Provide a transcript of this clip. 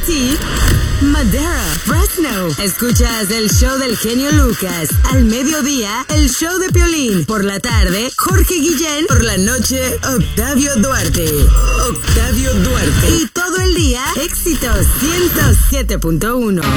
Tennessee, Madera, Fresno. Escuchas el show del genio Lucas. Al mediodía, el show de Piolín. Por la tarde, Jorge Guillén. Por la noche, Octavio Duarte. Octavio Duarte. Y todo el día, éxitos 107.1.